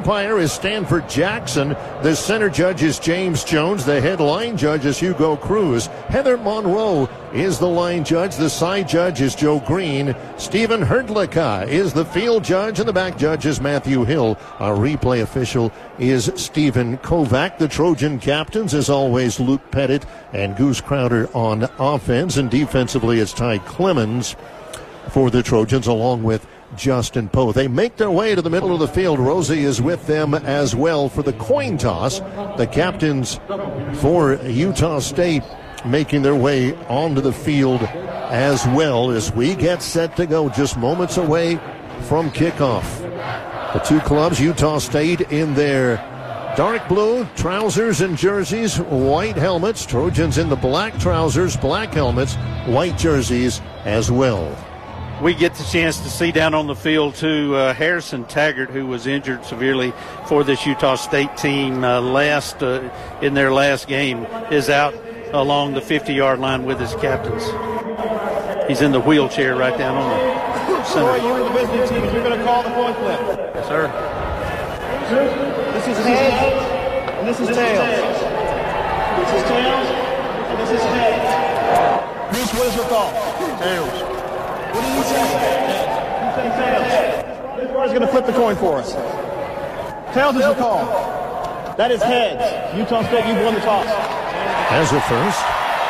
umpire is Stanford Jackson. The center judge is James Jones. The head line judge is Hugo Cruz. Heather Monroe is the line judge. The side judge is Joe Green. Stephen Herdlicka is the field judge, and the back judge is Matthew Hill. Our replay official is Stephen Kovac. The Trojan captains, as always, Luke Pettit and Goose Crowder on offense, and defensively it's Ty Clemens for the Trojans, along with Justin Poe. They make their way to the middle of the field. Rosie is with them as well for the coin toss. The captains for Utah State making their way onto the field as well as we get set to go, just moments away from kickoff. The two clubs, Utah State in their dark blue trousers and jerseys, white helmets. Trojans in the black trousers, black helmets, white jerseys as well. We get the chance to see down on the field, too, Harrison Taggart, who was injured severely for this Utah State team in their last game, is out along the 50-yard line with his captains. He's in the wheelchair right down on the center. Troy, you and the visiting team, you're going to call the coin flip. Yes, sir. This is heads, and this is tails. This is tails, and this is heads. Bruce, what is your call? Tails. What did you say? You say tails. This boy's going to flip the coin for us. Tails is your call. That is heads. Utah State, you've won the toss. As a first.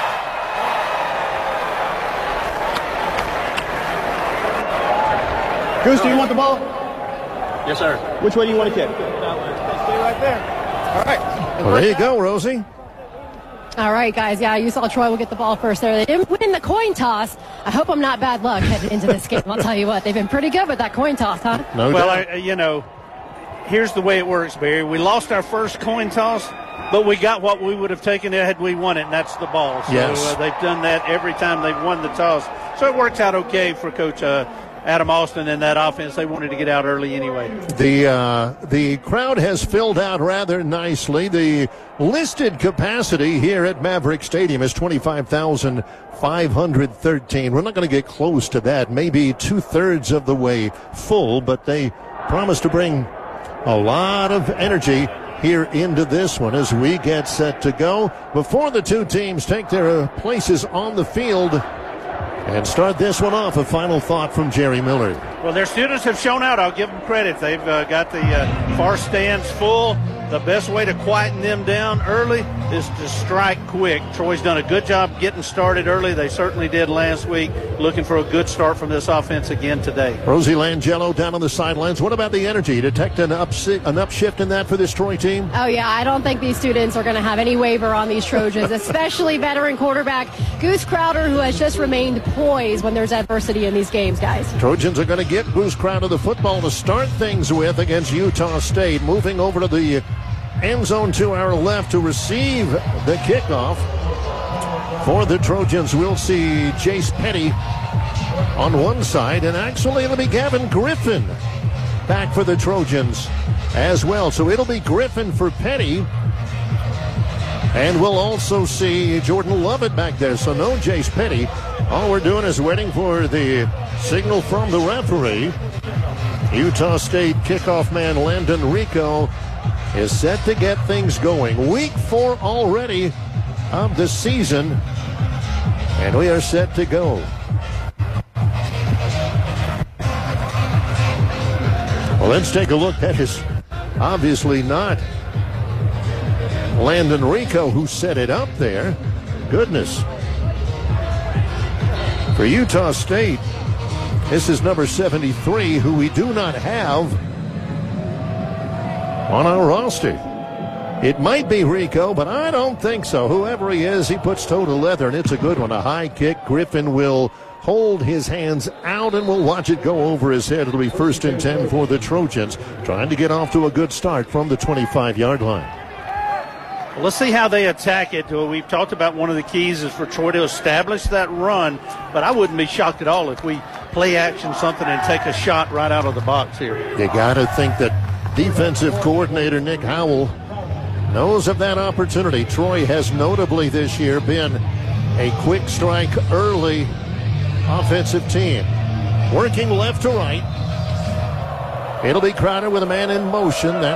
Goose, do you want the ball? Yes, sir. Which way do you want to kick? Stay right there. All right. Well, there you go, Rosie. All right, guys. Yeah, you saw Troy will get the ball first there. They didn't win the coin toss. I hope I'm not bad luck headed into this game. I'll tell you what, they've been pretty good with that coin toss, huh? No doubt. Well, here's the way it works, Barry. We lost our first coin toss, but we got what we would have taken had we won it, and that's the ball. So yes. They've done that every time they've won the toss. So it works out okay for Coach Adam Austin and that offense. They wanted to get out early anyway. The crowd has filled out rather nicely. The listed capacity here at Maverick Stadium is 25,513. We're not going to get close to that. Maybe 2/3 of the way full, but they promise to bring a lot of energy here into this one as we get set to go. Before the two teams take their places on the field and start this one off, a final thought from Jerry Miller. Well, their students have shown out. I'll give them credit. They've got the far stands full. The best way to quieten them down early is to strike quick. Troy's done a good job getting started early. They certainly did last week. Looking for a good start from this offense again today. Rosie Langello down on the sidelines. What about the energy? Detect an upshift in that for this Troy team? Oh, yeah. I don't think these students are going to have any waiver on these Trojans, especially veteran quarterback Goose Crowder, who has just remained poised when there's adversity in these games, guys. Trojans are going to get Goose Crowder the football to start things with against Utah State. Moving over to the end zone to our left to receive the kickoff. For the Trojans, we'll see Jace Petty on one side, and actually it'll be Gavin Griffin back for the Trojans as well. So it'll be Griffin for Petty, and we'll also see Jordan Lovett back there. So no Jace Petty. All we're doing is waiting for the signal from the referee. Utah State kickoff man Landon Rico is set to get things going. Week 4 already of the season, and we are set to go. Well, let's take a look. That is obviously not Landon Rico who set it up there. Goodness. For Utah State, this is number 73, who we do not have on our roster. It might be Rico, but I don't think so. Whoever he is, he puts toe to leather, and it's a good one. A high kick. Griffin will hold his hands out, and we'll watch it go over his head. It'll be 1st and 10 for the Trojans, trying to get off to a good start from the 25-yard line. Well, let's see how they attack it. We've talked about one of the keys is for Troy to establish that run, but I wouldn't be shocked at all if we play action something and take a shot right out of the box here. You got to think that defensive coordinator Nick Howell knows of that opportunity. Troy has notably this year been a quick strike early offensive team. Working left to right. It'll be Crowder with a man in motion. That